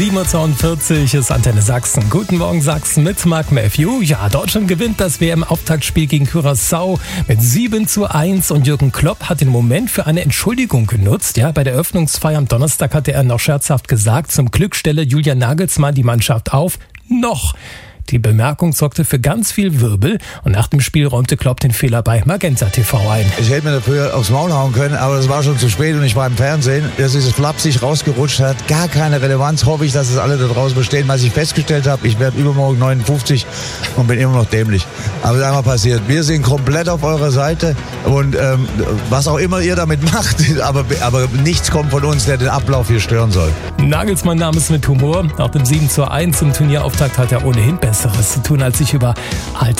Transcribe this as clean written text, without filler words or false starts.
7:42 ist Antenne Sachsen. Guten Morgen Sachsen mit Mark Matthew. Ja, Deutschland gewinnt das WM-Auftaktspiel gegen Curaçao mit 7:1 und Jürgen Klopp hat den Moment für eine Entschuldigung genutzt. Ja, bei der Eröffnungsfeier am Donnerstag hatte er noch scherzhaft gesagt, zum Glück stelle Julian Nagelsmann die Mannschaft auf. Noch. Die Bemerkung sorgte für ganz viel Wirbel und nach dem Spiel räumte Klopp den Fehler bei Magenta TV ein. Ich hätte mir dafür aufs Maul hauen können, aber es war schon zu spät und ich war im Fernsehen. Dass dieses flapsig rausgerutscht hat, gar keine Relevanz. Hoffe ich, dass es alle da draußen verstehen. Was ich festgestellt habe, ich werde übermorgen 59 und bin immer noch dämlich. Aber es ist einmal passiert. Wir sind komplett auf eurer Seite und was auch immer ihr damit macht, aber nichts kommt von uns, der den Ablauf hier stören soll. Nagelsmann nahm es mit Humor. Nach dem 7:1 im Turnierauftakt hat er ohnehin Besseres zu tun, als sich über alte